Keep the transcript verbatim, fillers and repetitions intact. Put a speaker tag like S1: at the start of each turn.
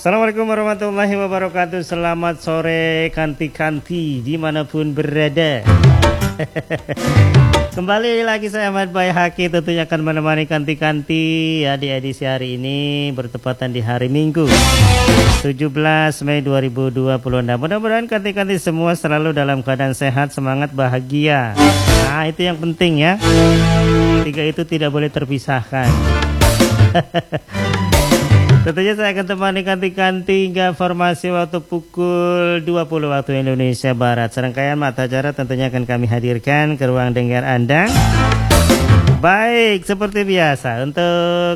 S1: Assalamualaikum warahmatullahi wabarakatuh. Selamat sore kanti-kanti dimanapun berada. Kembali lagi saya Ahmad Baihaqi, tentunya akan menemani kanti-kanti ya di edisi hari ini bertepatan di hari Minggu tujuh belas Mei dua ribu dua puluh enam. Mudah-mudahan kanti-kanti semua selalu dalam keadaan sehat, semangat, bahagia. Nah, itu yang penting ya. Tiga itu tidak boleh terpisahkan. Tentunya saya akan temani kanti-kanti hingga formasi waktu pukul dua puluh waktu Indonesia Barat. Serangkaian mata acara tentunya akan kami hadirkan ke ruang dengar Anda. Baik, seperti biasa untuk